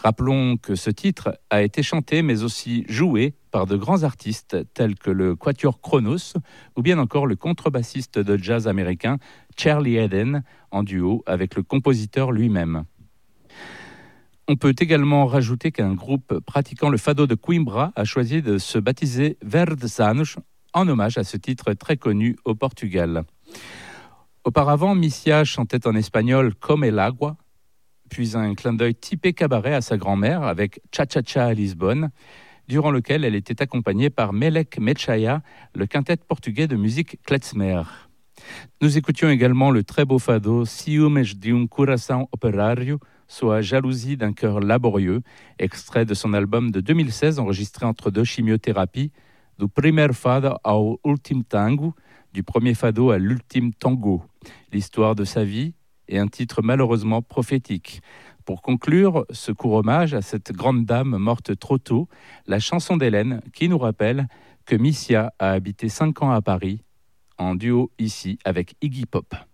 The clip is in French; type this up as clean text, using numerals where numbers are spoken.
Rappelons que ce titre a été chanté mais aussi joué par de grands artistes tels que le Quatuor Kronos ou bien encore le contrebassiste de jazz américain Charlie Haden en duo avec le compositeur lui-même. On peut également rajouter qu'un groupe pratiquant le fado de Coimbra a choisi de se baptiser Verdes Anos en hommage à ce titre très connu au Portugal. Auparavant, Missia chantait en espagnol Comme el agua, puis un clin d'œil typé cabaret à sa grand-mère avec Cha Cha Cha à Lisbonne, durant lequel elle était accompagnée par Melek Mechaya, le quintet portugais de musique klezmer. Nous écoutions également le très beau fado Ciúmes de um coração operário, soit Jalousie d'un cœur laborieux, extrait de son album de 2016 enregistré entre deux chimiothérapies, Du primer fado ao último tango, du premier fado à l'ultime tango, l'histoire de sa vie et un titre malheureusement prophétique. Pour conclure ce court hommage à cette grande dame morte trop tôt, la chanson d'Hélène qui nous rappelle que Missia a habité 5 ans à Paris, en duo ici avec Iggy Pop.